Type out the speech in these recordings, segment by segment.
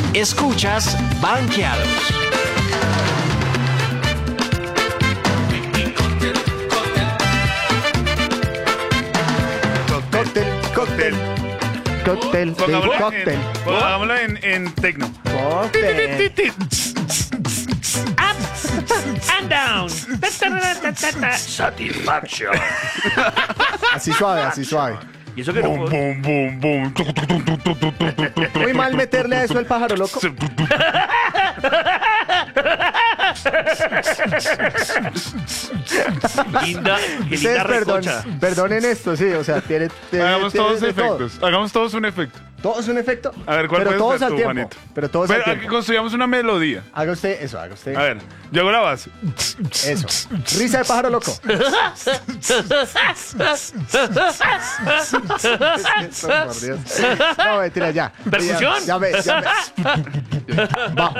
Escuchas Banqueados. Cóctel, cóctel. Pongámoslo en tecno. Cóctel. Up and down. Satisfaction. Así suave. Y eso que no puedo- Boom, boom, boom. Muy mal meterle a eso al pájaro loco. Linda, qué Ustedes linda recocha. perdonen esto, sí, o sea, tiene Hagamos todos de todo. efectos. Hagamos todos un efecto. Todo es un efecto. A ver, ¿cuál pero puedes todos hacer al tú, tiempo. Juanito? Pero todos al Pero tiempo. aquí construyamos una melodía. Haga usted eso, haga usted A ver, yo hago la base. eso. Risa de pájaro loco. Por Dios. No, mentira, ya. ¿Percusión? Ya ve. Va.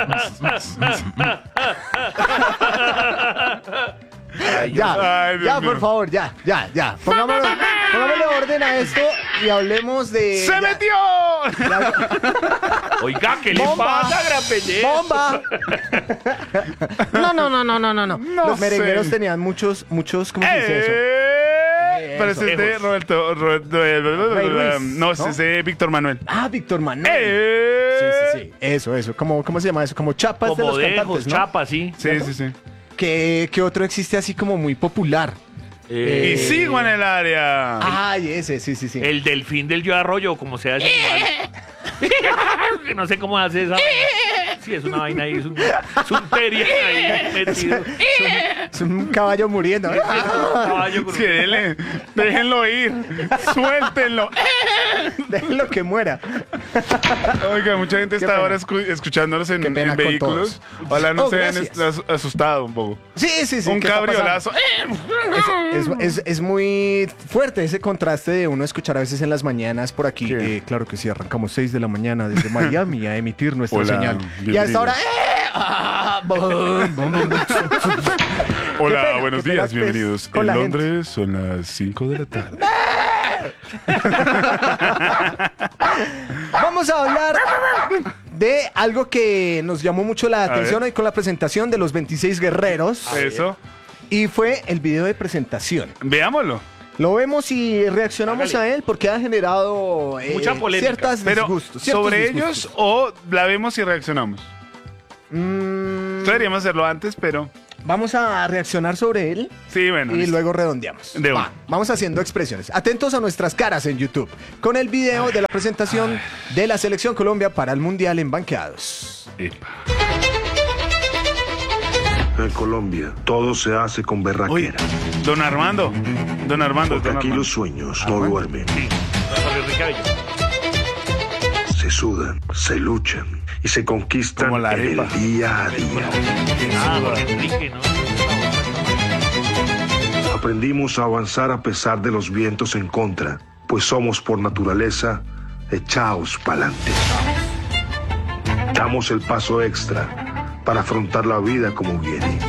Ya, Ay, Dios ya, mío. por favor, ya. Pongámosle orden a esto y hablemos de... ¡Se ya. metió! Oiga, ¿qué le Bomba. pasa, gran pendejo? ¡Bomba! No. Los sé. merengueros tenían muchos, ¿cómo se dice eso? Pero ese es de Lejos. Roberto. Rey Ruiz, No, ese ¿no? es de Víctor Manuel. Ah, Víctor Manuel. Sí. Eso. ¿Cómo se llama eso? Como chapas de Como los dejos, cantantes, ¿no? chapa, sí. Sí. ¿Qué otro existe así como muy popular? Y sigo en el área. Ay, ese, sí. El delfín del Yo Arroyo, como se hace. Que no sé cómo hace esa vaina. Sí, es una vaina ahí, es un terrier ahí metido. Es un caballo muriendo. Es un caballo con Sí, déjenlo ir. Suéltenlo. Déjenlo que muera. Oiga, mucha gente está pena. ahora escuchándonos Qué en pena con vehículos. Ojalá no Oh, se hayan gracias. asustado un poco. Sí. Un ¿qué está cabriolazo. pasando? Es muy fuerte ese contraste de uno escuchar a veces en las mañanas por aquí. ¿Qué? Claro que sí, arrancamos 6 de la mañana desde Miami a emitir nuestra Hola, señal. Y a bienvenidos. esta hora... Bum. Hola, pena, buenos qué pena, días, pues, bienvenidos. con En la gente. Londres son las 5 de la tarde. Vamos a hablar de algo que nos llamó mucho la atención ver. hoy con la presentación de los 26 guerreros. Eso. Y fue el video de presentación. Veámoslo. Lo vemos y reaccionamos Hágale. a él porque ha generado Mucha polémica. ciertas Pero, disgustos. ciertos ¿sobre disgustos. ellos o la vemos y reaccionamos? Deberíamos hacerlo antes, pero... Vamos a reaccionar sobre él Sí, bueno. y listo. luego redondeamos. De Va, una. vamos haciendo expresiones. Atentos a nuestras caras en YouTube con el video de la presentación de la Selección Colombia para el Mundial en Banqueados. Epa. En Colombia, todo se hace con Uy, berraquera. don Armando. Don Armando, Porque don aquí Armando. los sueños no duermen. Jorge Ricabello. Se sudan, se luchan y se conquistan Como la en arepa. el día a día. Ah, Jorge Enrique, ¿no? Aprendimos a avanzar a pesar de los vientos en contra, pues somos por naturaleza echaos pa'lante. Damos el paso extra para afrontar la vida como viene.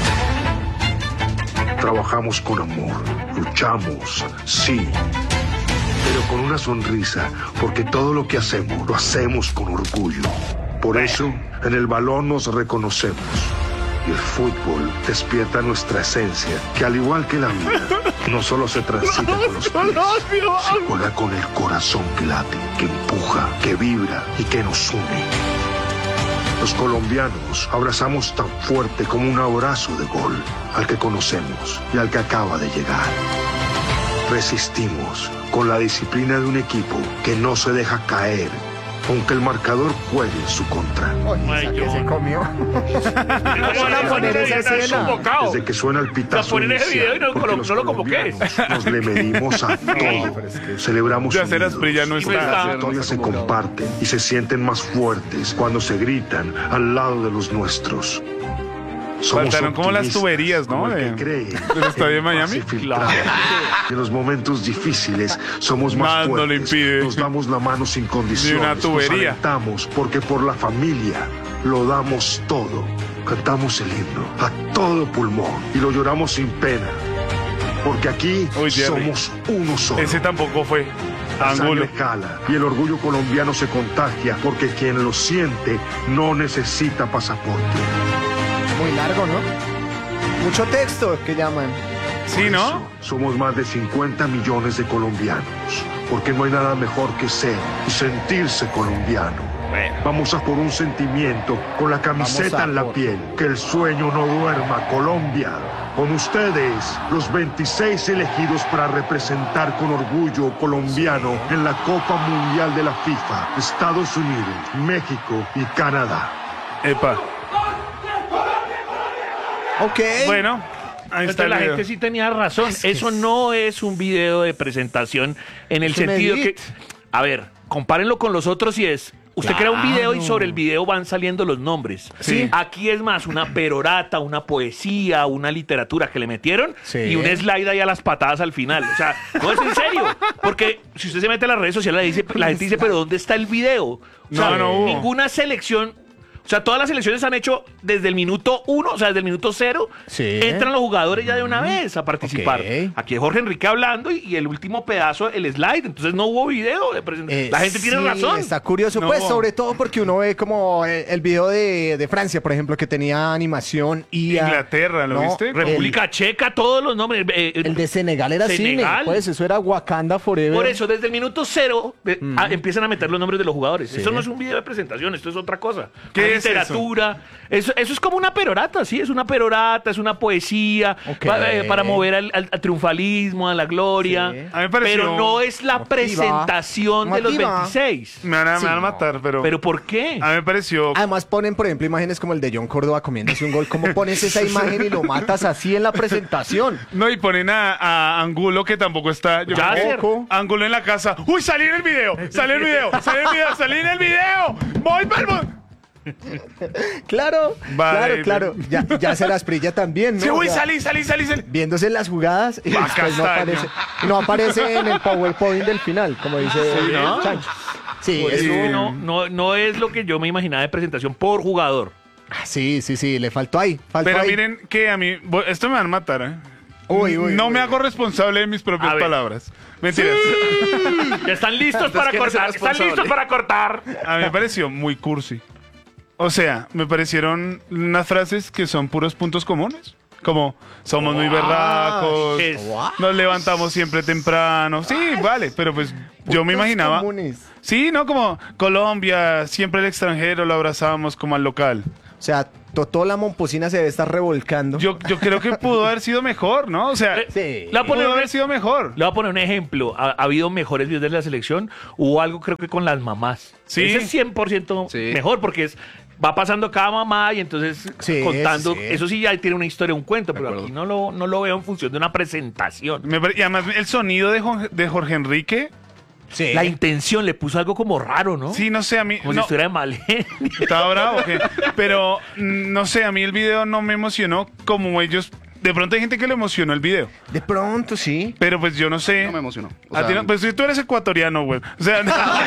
Trabajamos con amor, luchamos, sí, pero con una sonrisa, porque todo lo que hacemos, lo hacemos con orgullo. Por eso, en el balón nos reconocemos. Y el fútbol despierta nuestra esencia, que al igual que la vida, no solo se transita con los pies, se juega con el corazón que late, que empuja, que vibra y que nos une. Los colombianos abrazamos tan fuerte como un abrazo de gol al que conocemos y al que acaba de llegar. Resistimos con la disciplina de un equipo que no se deja caer, aunque el marcador juegue en su contra. Ay, que yo- se comió. Van a poner esa escena. Desde que suena el pitazo poner ese video y inicial, no porque lo- los no lo convoqué. colombianos nos le medimos a todo. Celebramos Ya Ceras unidos. Prilla no Y está. Las historias se comparten y se sienten más fuertes cuando se gritan al lado de los nuestros. Somos Faltaron como las optimistas, tuberías, ¿no? como el que De- cree del estadio de en Miami. paz y filtrado. En los momentos difíciles somos más Nada no le fuertes. impide. Nos damos la mano sin condiciones. Ni una tubería. Nos alentamos porque por la familia lo damos todo. Cantamos el himno a todo pulmón y lo lloramos sin pena. Porque aquí Uy, Jerry. somos uno solo. Ese tampoco fue. La Angulo. sangre cala y el orgullo colombiano se contagia porque quien lo siente no necesita pasaporte. Muy largo, ¿no? Mucho texto que llaman. Sí, ¿no? Eso, somos más de 50 millones de colombianos, porque no hay nada mejor que ser y sentirse colombiano. Bueno. Vamos a por un sentimiento, con la camiseta Vamos a en la por- piel, que el sueño no duerma, Colombia. Con ustedes, los 26 elegidos para representar con orgullo colombiano en la Copa Mundial de la FIFA, Estados Unidos, México y Canadá. Epa. Ok. Bueno, ahí está Entonces el la video. gente sí tenía razón. Es que Eso es- no es un video de presentación en el Es un sentido edit. que... A ver, compárenlo con los otros y es... Usted crea un video y sobre el video van saliendo los nombres. Sí. Aquí es más una perorata, una poesía, una literatura que le metieron Sí. y un slide ahí a las patadas al final. O sea, no es en serio. Porque si usted se mete a las redes sociales, la gente dice, pero ¿dónde está el video? O sea, No hubo. ninguna selección... O sea, todas las selecciones han hecho desde el minuto 1, o sea, desde el minuto 0, Sí. entran los jugadores ya de una vez a participar. Ok. Aquí es Jorge Enrique hablando y el último pedazo, el slide. Entonces no hubo video de presentación. La gente tiene Sí, razón. Está curioso, No. pues, sobre todo porque uno ve como el video de Francia, por ejemplo, que tenía animación y Inglaterra, ¿lo viste? República Checa, todos los nombres. El de Senegal era Senegal. cine, pues eso era Wakanda Forever. Por eso, desde el minuto 0 empiezan a meter los nombres de los jugadores. Eso no es un video de presentación, esto es otra cosa. ¿Qué Hay es eso? literatura. Eso es como una perorata, sí, es una perorata, es una poesía Ok. para mover al triunfalismo, a la gloria. Sí. A mí me pareció- Pero no es la Motiva. presentación de los Motiva. 26. Me van a Sí. matar, pero... ¿Pero por qué? A mí me pareció... Además ponen, por ejemplo, imágenes como el de John Córdoba comiéndose un gol. ¿Cómo pones esa imagen y lo matas así en la presentación? No, y ponen a Angulo, que tampoco está... Yo Ya, creo que- Tampoco. Angulo en la casa. ¡Uy, salí en el video! ¡Salí en el video! ¡Salí en el video! ¡Salí en el video! ¡Voy para el... Claro, Vale, claro. Ya se las brilla también, ¿no? Sí, uy, O sea, salí. viéndose las jugadas y Va, después Castaño. no aparece en el PowerPoint del final, como dice ¿no? Chancho. Sí, Pues eso- eso no es lo que yo me imaginaba de presentación por jugador. sí, le faltó ahí. Pero ahí. miren que a mí... Esto me van a matar, ¿eh? Uy, no uy. me hago responsable de mis propias A ver. palabras. Mentiras. Ya están listos para ¿quién es el cortar. Están responsable? listos para cortar. A mí me pareció muy cursi. O sea, me parecieron unas frases que son puros puntos comunes. Como, somos muy berracos, Es- nos levantamos siempre temprano. Sí, vale, pero pues yo me Puntos imaginaba... comunes. Sí, ¿no? Como Colombia, siempre el extranjero lo abrazábamos como al local. O sea, toda la momposina se debe estar revolcando. Yo creo que pudo haber sido mejor, ¿no? O sea, Sí. Le voy a poner pudo un- haber sido mejor. Le voy a poner un ejemplo. Ha habido mejores videos de la selección. Hubo algo, creo que con las mamás. Sí. Ese es 100% Sí. mejor porque va pasando cada mamá y entonces Sí, contando. sí. Eso sí ya tiene una historia, un cuento, pero acuerdo. aquí no lo veo en función de una presentación. Y además el sonido de Jorge Enrique, Sí. La intención le puso algo como raro, ¿no? sí, no sé, a mí... Como si no, estuviera de mal. estaba bravo, ¿o qué? Pero no sé, a mí el video no me emocionó como ellos... De pronto hay gente que le emocionó el video, De pronto, sí. pero pues yo no sé. No me emocionó. O A ti sea, no- pues si tú eres ecuatoriano, güey. O sea,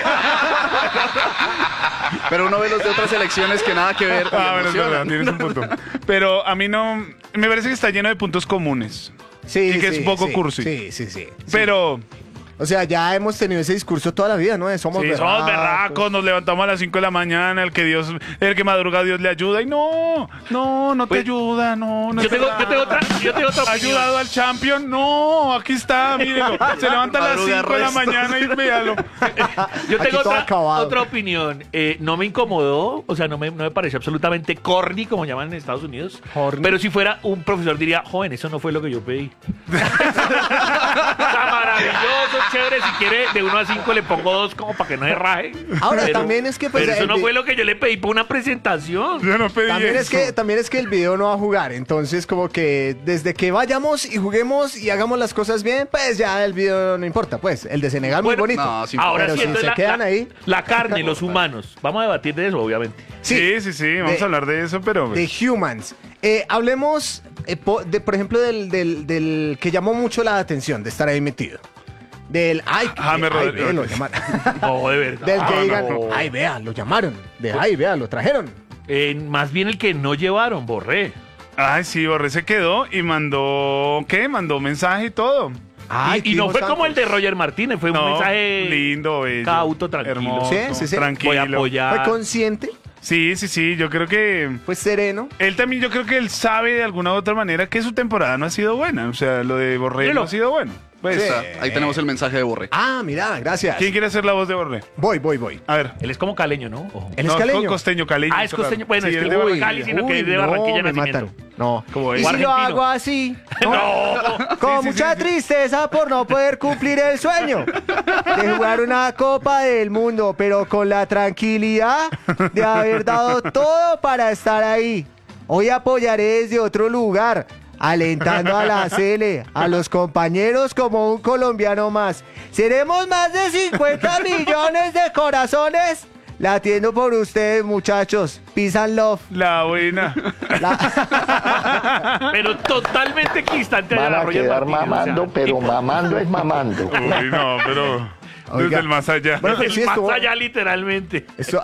pero uno ve los de otras elecciones que nada que ver. y bueno, es verdad, emocionan. tienes un punto. Pero a mí no... Me parece que está lleno de puntos comunes. Sí, Y que es sí, un poco sí. cursi. Sí. Pero... O sea, ya hemos tenido ese discurso toda la vida, ¿no? De somos Sí, berracos. somos berracos, nos levantamos a las 5 de la mañana, el que madruga Dios le ayuda y no te Pues, ayuda, no yo es tengo verdad. otra ¿Ha opinión. ayudado al champion? No, aquí está, mírenlo. Se levanta a las Madruga 5 de la resto. mañana y véalo. Yo Aquí tengo todo acabado. otra opinión. No me incomodó, o sea, no me pareció absolutamente corny, como llaman en Estados Unidos. Corny. Pero si fuera un profesor diría, joven, eso no fue lo que yo pedí. Está maravilloso, chévere. Si quiere, de 1 a 5 le pongo 2 como para que no se raje. Ahora, también es que, pues, pero eso el no vi- fue lo que yo le pedí para una presentación. Yo no pedí También eso. es que el video no va a jugar, entonces como que desde que vayamos y juguemos y hagamos las cosas bien, pues ya el video no importa, pues el de Senegal Bueno, muy bonito. no, sí, Ahora pero sí, si entonces se quedan ahí, la carne, los humanos. Vamos a debatir de eso, obviamente. Sí, vamos de- a hablar de eso, pero... de humans. Hablemos, por ejemplo, del que llamó mucho la atención de estar ahí metido. Del, James Rodríguez. ve, lo llamaron. No, de verdad. Del que no. digan, ay, vea, lo llamaron. De, ay, vea, lo trajeron. Más bien el que no llevaron, Borré. Ay, sí, Borré se quedó y mandó... ¿Qué? Mandó mensaje y todo. Ay, y no Timo fue como Santos. el de Roger Martínez, fue un No, mensaje lindo, bello. cauto, tranquilo. Hermoso, Sí. tranquilo. Voy a Fue apoyar. consciente, Sí, yo creo que fue sereno. él también, yo creo que él sabe de alguna u otra manera que su temporada no ha sido buena. O sea, lo de Borré Míralo. no ha sido bueno. Pues, Sí. Ahí tenemos el mensaje de Borré. Ah, mira, gracias. ¿quién quiere hacer la voz de Borré? Voy. A ver. Él es como caleño, ¿no? Ojo. Él es No, caleño. costeño, caleño. Ah, es costeño. Bueno, Sí, es que él de uy, Barranquilla. Cali, sino que es de Barranquilla me nacimiento. mataron. No. Como ¿Y es. si lo Argentino. hago así? No. Con Sí, mucha sí. tristeza por no poder cumplir el sueño de jugar una Copa del Mundo, pero con la tranquilidad de haber dado todo para estar ahí. Hoy apoyaré desde otro lugar, alentando a la Sele, a los compañeros como un colombiano más. Seremos más de 50 millones de corazones latiendo por ustedes, muchachos. Peace and love. La buena. Pero totalmente equistante de Van a Roger quedar Martínez, mamando, o sea, pero mamando es mamando. Uy, no, pero Oiga. desde el más allá. Bueno, desde sí el más estuvo- allá, literalmente.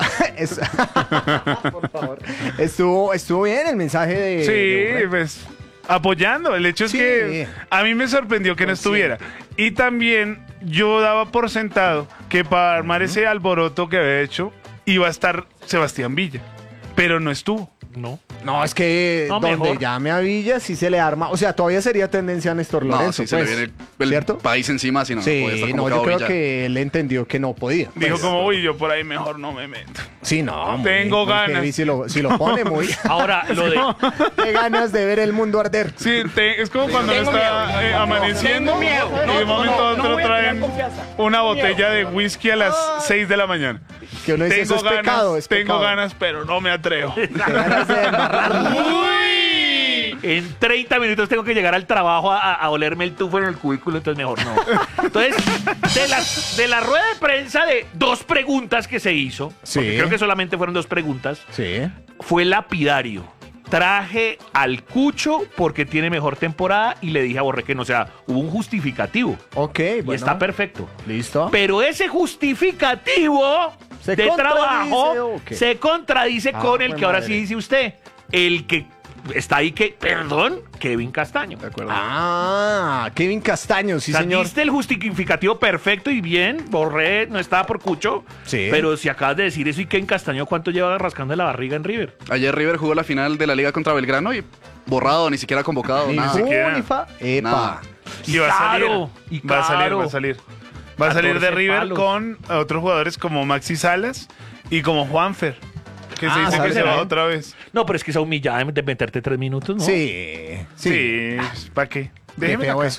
Por favor. Estuvo bien el mensaje de Sí, Borré. pues apoyando. El hecho es Sí. que a mí me sorprendió que no estuviera. Y también yo daba por sentado que para armar ese alboroto que había hecho iba a estar Sebastián Villa, pero no estuvo. No. No, es que No, donde mejor. llame a Villa sí se le arma. O sea, todavía sería tendencia a Néstor No, Lorenzo. sí, se pues, le viene el ¿cierto? país encima, si no, puede Sí, estar no, yo convocado creo Villa. que él entendió que no podía. Dijo Pues, como, uy, yo por ahí mejor no me meto. sí, no. muy- Tengo muy ganas. heavy. Si lo pone muy... Ahora, lo de. Qué ganas de ver el mundo arder. Sí, es como cuando uno está amaneciendo y de momento a otro traen una botella de whisky a las 6 de la mañana. Que uno dice, eso es pecado, es tengo pecado. ganas, pero no me atrevo. Qué ganas de embarrar. En 30 minutos tengo que llegar al trabajo a olerme el tufo en el cubículo, entonces mejor no. Entonces, de la rueda de prensa de 2 preguntas que se hizo, Sí. porque creo que solamente fueron 2 preguntas, Sí. fue lapidario. Traje al Cucho porque tiene mejor temporada y le dije a Borré que no, o sea, hubo un justificativo. Ok, bueno. Y está perfecto. Listo. Pero ese justificativo ¿Se de contradice trabajo o qué? se contradice Ah, con el jue que ahora madre. sí dice usted. El que está ahí que, perdón, Kevin Castaño. De acuerdo. Ah, Kevin Castaño, sí, O sea, señor. diste el justificativo perfecto y bien. Borré no estaba por Cucho. Sí. Pero si acabas de decir eso y Kevin Castaño, ¿cuánto lleva rascando la barriga en River? Ayer River jugó la final de la Liga contra Belgrano y borrado, ni siquiera convocado, Ni nada. fu, siquiera. ni fa. Epa. Nada. Y va a salir. Claro, y Va a salir, claro. va a salir. Va a salir de 14 River palos. con otros jugadores como Maxi Salas y como Juanfer, que se Ah, dice que ¿sabes se va qué? otra vez. No, pero es que esa humillada de meterte 3 minutos, ¿no? Sí. Sí, ¿para qué? Qué Déjeme feo la eso.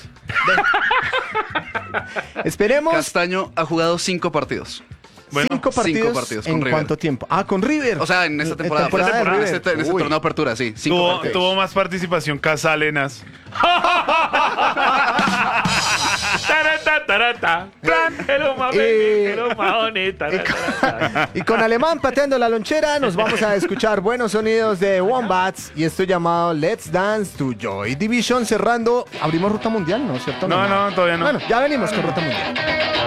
Esperemos Castaño ha jugado 5 partidos. Bueno, 5 partidos, 5 partidos con ¿en River. cuánto tiempo? Ah, con River. O sea, en esta temporada. de en River. este Uy. torneo de apertura, sí. 5 tuvo, partidos. tuvo más participación Casálenas. Tarata, tarata. Plan, hello, my baby, hello, my honey, tarata. Y con Alemán pateando la lonchera, nos vamos a escuchar buenos sonidos de Wombats y esto llamado Let's Dance to Joy Division cerrando. Abrimos Ruta Mundial, ¿no? ¿Cierto? No, todavía no. Bueno, ya venimos con Ruta Mundial.